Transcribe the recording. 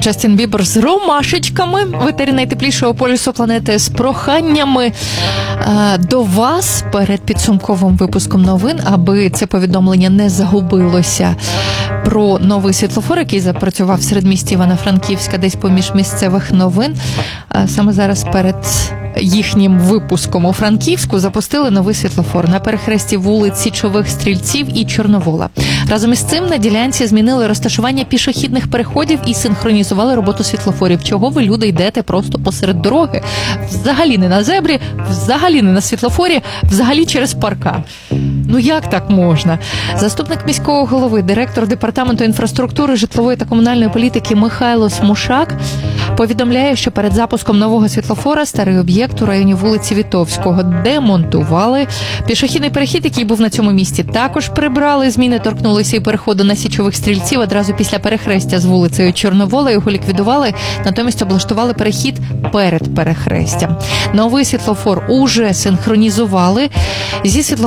Джастін Бібер з ромашечками в етері найтеплішого полюсу планети з проханнями до вас перед підсумковим випуском новин, аби це повідомлення не загубилося, про новий світлофор, який запрацював в середмісті Івано-Франківська, десь поміж місцевих новин. Саме зараз перед їхнім випуском у Франківську запустили новий світлофор на перехресті вулиць Січових Стрільців і Чорновола. Разом із цим на ділянці змінили розташування пішохідних переходів і синхронізували роботу світлофорів. Чого ви, люди, йдете просто посеред дороги? Взагалі не на зебрі, взагалі не на світлофорі, взагалі через паркан. Ну як так можна? Заступник міського голови, директор департаменту інфраструктури, житлової та комунальної політики Михайло Смушак повідомляє, що перед запуском нового світлофора старий об'єкт у районі вулиці Вітовського демонтували. Пішохідний перехід, який був на цьому місці, також прибрали. Зміни торкнулися і переходу на Січових Стрільців одразу після перехрестя з вулицею Чорновола. Його ліквідували, натомість облаштували перехід перед перехрестям. Новий світлофор уже синхронізували зі